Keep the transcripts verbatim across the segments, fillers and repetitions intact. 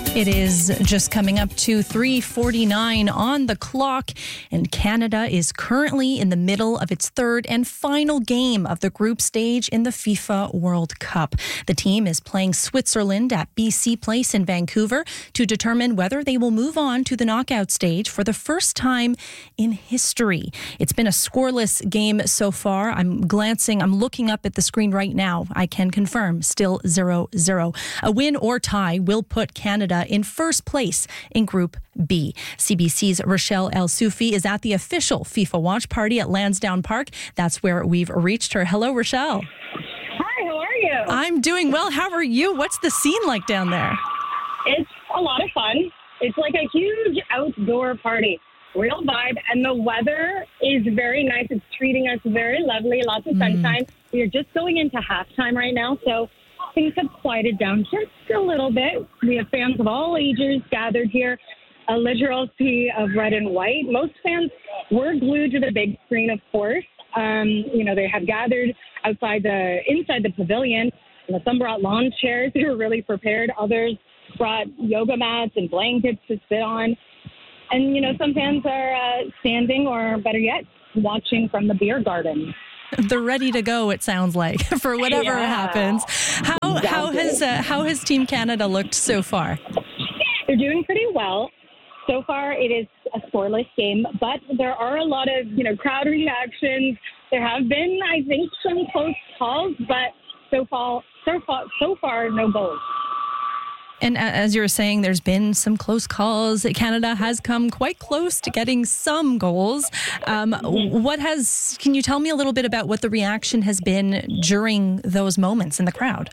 It is just coming up to three forty-nine on the clock, and Canada is currently in the middle of its third and final game of the group stage in the FIFA World Cup. The team is playing Switzerland at B C Place in Vancouver to determine whether they will move on to the knockout stage for the first time in history. It's been a scoreless game so far. I'm glancing, I'm looking up at the screen right now. I can confirm, still zero zero. A win or tie will put Canada in first place in Group B. C B C's Rochelle El Soufi is at the official FIFA watch party at Lansdowne Park. That's where we've reached her. Hello, Rochelle. Hi, how are you? I'm doing well. How are you? What's the scene like down there? It's a lot of fun. It's like a huge outdoor party. Real vibe. And the weather is very nice. It's treating us very lovely. Lots of sunshine. Mm. We are just going into halftime right now, so things have quieted down just a little bit. We have fans of all ages gathered here, a literal sea of red and white. Most fans were glued to the big screen, of course. Um, you know, they have gathered outside the, inside the pavilion. You know, some brought lawn chairs. They were really prepared. Others brought yoga mats and blankets to sit on. And, you know, some fans are uh, standing, or better yet, watching from the beer garden. They're ready to go, it sounds like, for whatever yeah. happens. How exactly. how has uh, how has Team Canada looked so far? They're doing pretty well. So far, it is a scoreless game, but there are a lot of, you know, crowd reactions. There have been, I think, some close calls, but so far, so far, so far, no goals. And as you were saying, there's been some close calls. Canada has come quite close to getting some goals. Um, what has? Can you tell me a little bit about what the reaction has been during those moments in the crowd?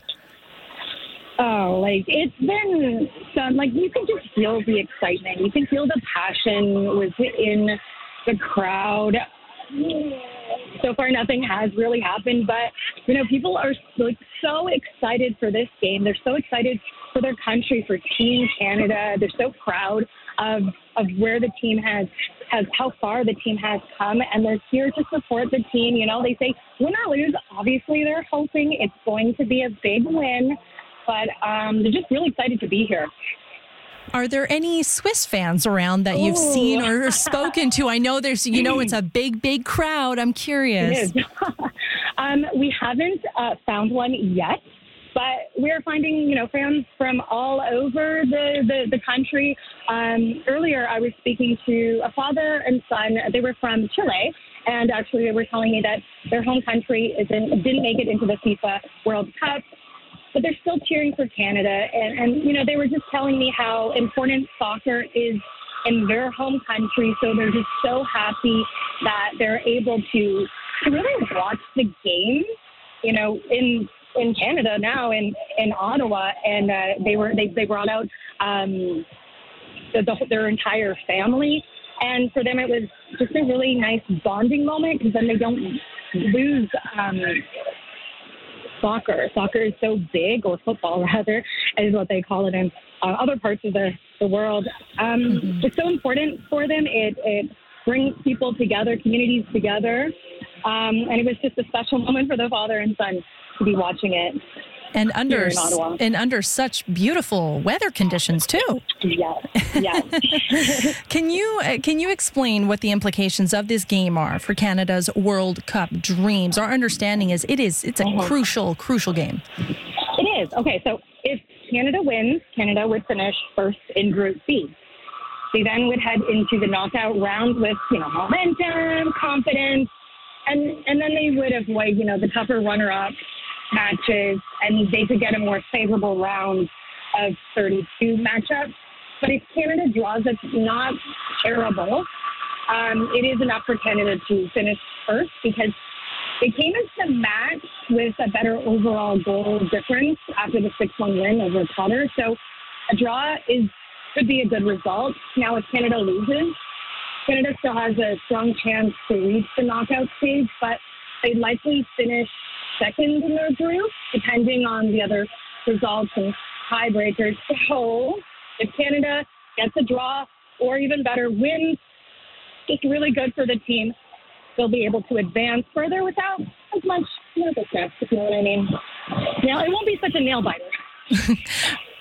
Oh, like it's been some, like you can just feel the excitement. You can feel the passion within the crowd. So far, nothing has really happened, but, you know, people are like so excited for this game. They're so excited for their country, for Team Canada. They're so proud of of where the team has, has how far the team has come, and they're here to support the team. You know, they say, win or lose, obviously they're hoping it's going to be a big win, but um, they're just really excited to be here. Are there any Swiss fans around that you've Ooh. seen or spoken to? I know there's, you know, it's a big, big crowd. I'm curious. It is. um, we haven't uh, found one yet, but we're finding, you know, fans from all over the, the, the country. Um, earlier, I was speaking to a father and son. They were from Chile, and actually they were telling me that their home country isn't, didn't make it into the FIFA World Cup, but they're still cheering for Canada. And, and, you know, they were just telling me how important soccer is in their home country. So they're just so happy that they're able to, to really watch the game, you know, in in Canada now, in, in Ottawa. And uh, they were they, they brought out um, the, the, their entire family. And for them, it was just a really nice bonding moment, because then they don't lose um Soccer. Soccer is so big, or football rather, is what they call it in uh, other parts of the, the world. Um, mm-hmm. It's so important for them. It, it brings people together, communities together. Um, and it was just a special moment for the father and son to be watching it. And under and under such beautiful weather conditions too. Yes, yes. Can you uh, can you explain what the implications of this game are for Canada's World Cup dreams? Our understanding is it is it's a uh-huh. crucial crucial game. It is. Okay, so if Canada wins, Canada would finish first in Group B. They then would head into the knockout round with, you know, momentum, confidence, and and then they would avoid, you know, the tougher runner-up matches, and they could get a more favorable round of thirty-two matchups. But if Canada draws, it's not terrible. Um, it is enough for Canada to finish first, because they came into the match with a better overall goal difference after the six one win over Qatar. So a draw is could be a good result. Now, if Canada loses, Canada still has a strong chance to reach the knockout stage, but they'd likely finish second in their group, depending on the other results and tiebreakers. So if Canada gets a draw, or even better, wins, it's really good for the team. They'll be able to advance further without as much nervousness, if you know what I mean. Now, it won't be such a nail-biter.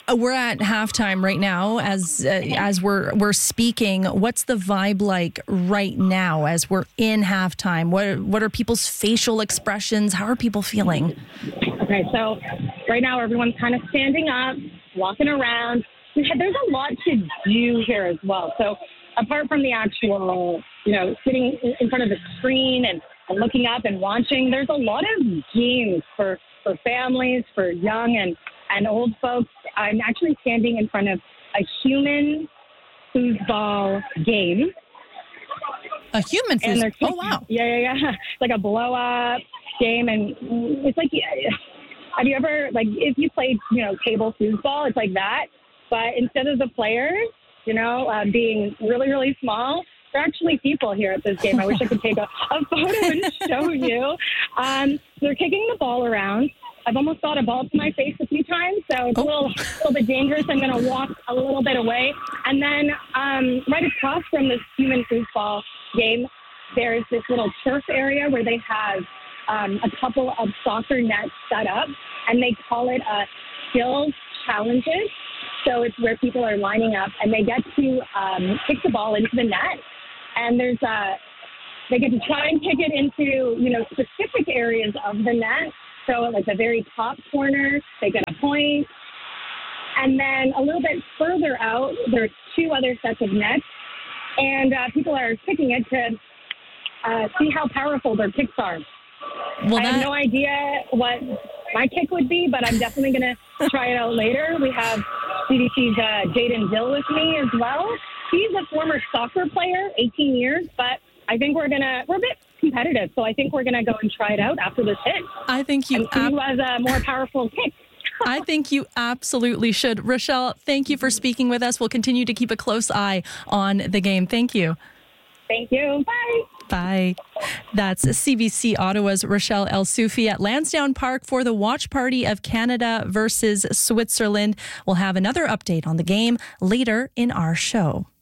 Uh, We're at halftime right now as uh, as we're we're speaking. What's the vibe like right now as we're in halftime? What what are people's facial expressions? How are people feeling? Okay, so right now everyone's kind of standing up, walking around. There's a lot to do here as well. So apart from the actual, you know, sitting in front of the screen and, and looking up and watching, there's a lot of games for, for families, for young and, and old folks. I'm actually standing in front of a human foosball game. A human foosball? Oh, wow. Yeah, yeah, yeah. It's like a blow-up game. And it's like, have you ever, like, if you played, you know, table foosball, it's like that. But instead of the players, you know, uh, being really, really small, they're actually people here at this game. I wish I could take a, a photo and show you. Um, they're kicking the ball around. I've almost got a ball to my face a few times, so it's a little, a little bit dangerous. I'm going to walk a little bit away. And then um, right across from this human foosball game, there's this little turf area where they have um, a couple of soccer nets set up, and they call it uh, skills challenges. So it's where people are lining up, and they get to um, kick the ball into the net. And there's a, they get to try and kick it into, you know, specific areas of the net. So like the very top corner, they get a point. And then a little bit further out, there's two other sets of nets. And uh, people are kicking it to uh, see how powerful their kicks are. Well, I that... have no idea what my kick would be, but I'm definitely going to try it out later. We have C D C's uh, Jaden Dill with me as well. He's a former soccer player, eighteen years, but I think we're going to, we're a bit competitive, so I think we're going to go and try it out after this hit. I think you... And see ab- who has a more powerful kick. I think you absolutely should. Rochelle, thank you for speaking with us. We'll continue to keep a close eye on the game. Thank you. Thank you. Bye. Bye. That's C B C Ottawa's Rochelle El-Soufi at Lansdowne Park for the watch party of Canada versus Switzerland. We'll have another update on the game later in our show.